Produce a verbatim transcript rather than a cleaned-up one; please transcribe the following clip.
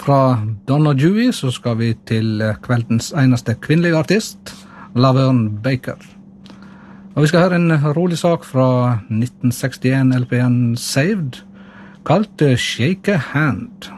fra Donna Dewey så skal vi til kveldens eneste kvinnelige artist, Laverne Baker. Og vi skal høre en rolig sak fra nitten sekstien L P-en Saved, kalt Shake a Hand.